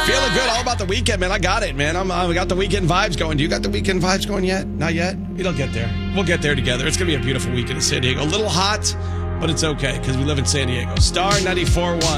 Feeling good all about the weekend, man. I got it, man. I got the weekend vibes going. Do you got the weekend vibes going yet? Not yet? It'll get there. We'll get there together. It's going to be a beautiful weekend in San Diego. A little hot, but it's okay because we live in San Diego. Star 94.1.